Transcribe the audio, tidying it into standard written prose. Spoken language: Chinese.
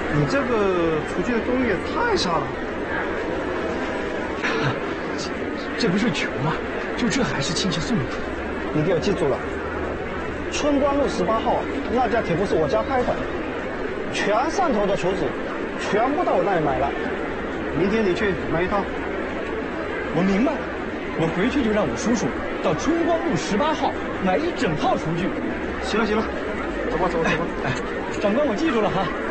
你这个厨具的功力也太差了。 这不是穷吗？就这还是亲戚送的。 你给我记住了，春光路18号那家铁铺是我家开的，全汕头的厨子全部到我那里买了。明天你去买一套。 我明白了，我回去就让我叔叔到春光路18号买一整套厨具。 行了，走吧。 哎，长官，我记住了哈。